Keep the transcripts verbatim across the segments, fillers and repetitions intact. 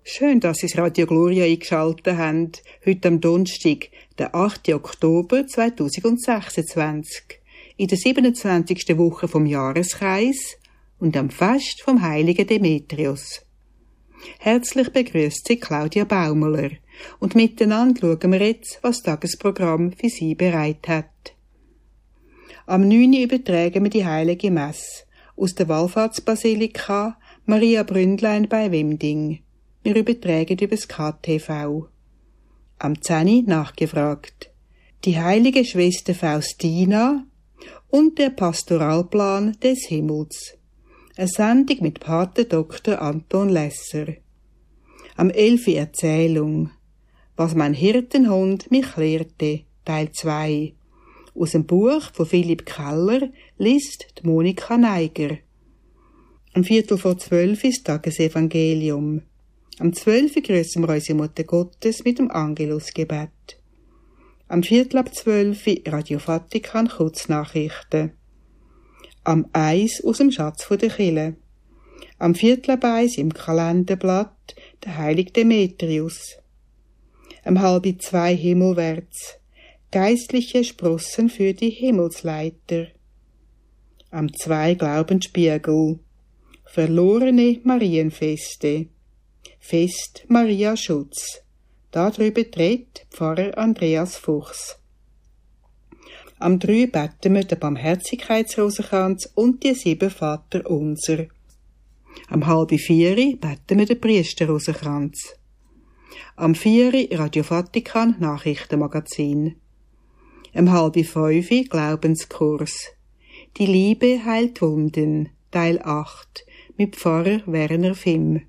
Schön, dass Sie das Radio Gloria eingeschaltet haben. Heute am Donnerstag, den achten Oktober zweitausendsechsundzwanzig, in der siebenundzwanzigsten Woche vom Jahreskreis und am Fest vom heiligen Demetrius. Herzlich begrüßt Sie Claudia Baumler und miteinander schauen wir jetzt, was das Tagesprogramm für Sie bereit hat. Am neunten übertragen wir die heilige Messe aus der Wallfahrtsbasilika Maria Bründlein bei Wimding. Wir übertragen über das K T V. Am zehnten nachgefragt. Die heilige Schwester Faustina und der Pastoralplan des Himmels. Eine Sendung mit Pater Doktor Anton Lesser. Am elften Erzählung. Was mein Hirtenhund mich lehrte, Teil zwei. Aus dem Buch von Philipp Keller liest die Monika Neiger. Am Viertel vor zwölf ist Tagesevangelium. Am zwölften grüßen wir unsere Mutter Gottes mit dem Angelusgebet. Am Viertel ab zwölf Radio Vatikan Kurznachrichten. Am eins aus dem Schatz von der Kille. Am Viertel ab eins im Kalenderblatt der heilige Demetrius. Am halb zwei himmelwärts. Geistliche Sprossen für die Himmelsleiter. Am zwei Glaubensspiegel. Verlorene Marienfeste. Fest Maria Schutz. Darüber tritt Pfarrer Andreas Fuchs. Am drei beten wir den Barmherzigkeitsrosenkranz und die sieben Vater unser. Am halb vier beten wir den Priesterrosenkranz. Am vier Radio Vatikan Nachrichtenmagazin. Am halb fünf Glaubenskurs. Die Liebe heilt Wunden, Teil acht, mit Pfarrer Werner Fimm.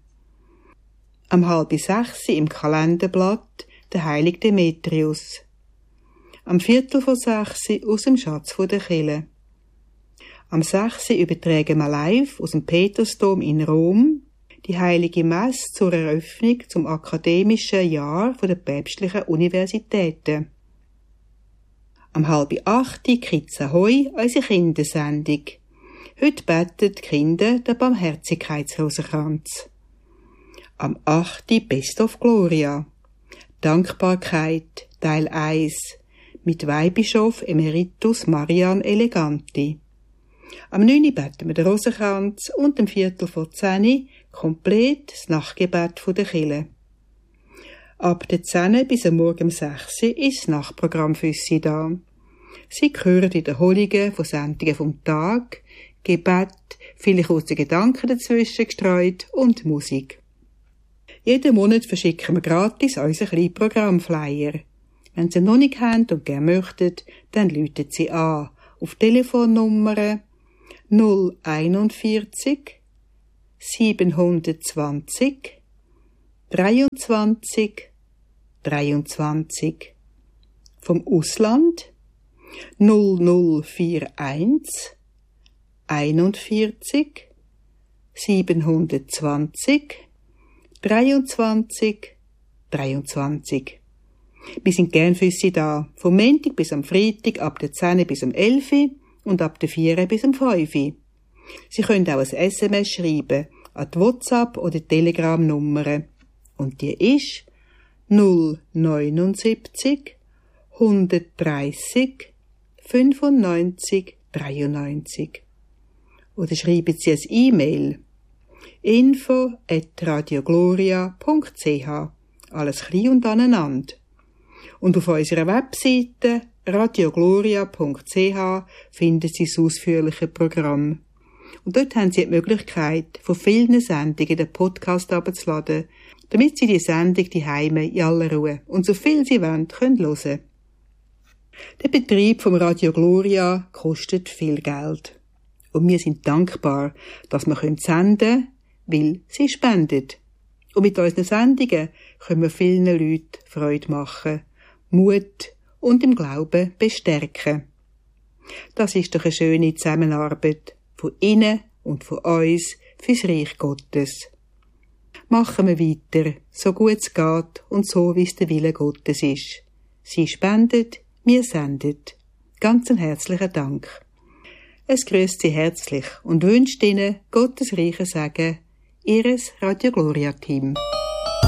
Am halb sechs im Kalenderblatt der heilige Demetrius. Am Viertel vor sechs aus dem Schatz von der Kille. Am sechs übertragen wir live aus dem Petersdom in Rom die heilige Messe zur Eröffnung zum akademischen Jahr der päpstlichen Universitäten. Am halb acht Kids Ahoi, unsere Kindersendung. Heute beten die Kinder den Barmherzigkeitsrosenkranz. Am achten Best of Gloria. Dankbarkeit, Teil eins. Mit Weihbischof Emeritus Marian Eleganti. Am neunten beten wir den Rosenkranz und am Viertel vor zehn komplett das Nachtgebet der Kirche. Ab der zehn bis am Morgen um sechs ist das Nachtprogramm für Sie da. Sie hören Wiederholungen von Sendungen vom Tag, Gebet, viele kurze Gedanken dazwischen gestreut und Musik. Jeden Monat verschicken wir gratis unseren kleinen Programmflyer. Wenn Sie noch nicht haben und gerne möchten, dann rufen Sie an auf Telefonnummer null einundvierzig siebenhundertzwanzig dreiundzwanzig dreiundzwanzig. Vom Ausland null null einundvierzig einundvierzig siebenhundertzwanzig dreiundzwanzig dreiundzwanzig. Wir sind gern für Sie da, vom Montag bis am Freitag ab der zehn bis am elf und ab der vier bis am fünf. Sie können auch ein S M S schreiben an die WhatsApp- oder Telegram-Nummer. Und die ist null neunundsiebzig hundertdreißig fünfundneunzig dreiundneunzig. Oder schreiben Sie ein E-Mail info at radiogloria punkt c h. Alles klein und aneinander. Und auf unserer Webseite radiogloria punkt c h finden Sie das ausführliche Programm. Und dort haben Sie die Möglichkeit, von vielen Sendungen den Podcast herunterzuladen, damit Sie die Sendung die Heime in aller Ruhe und so viel Sie wollen, können hören. Der Betrieb vom Radio Gloria kostet viel Geld. Und wir sind dankbar, dass wir senden können, weil Sie spenden. Und mit unseren Sendungen können wir vielen Leuten Freude machen, Mut und im Glauben bestärken. Das ist doch eine schöne Zusammenarbeit von Ihnen und von uns fürs Reich Gottes. Machen wir weiter, so gut es geht und so, wie es der Wille Gottes ist. Sie spendet, wir sendet. Ganz einen herzlichen Dank. Es grüßt Sie herzlich und wünscht Ihnen Gottes reichen Segen, Ihres Radio Gloria Team.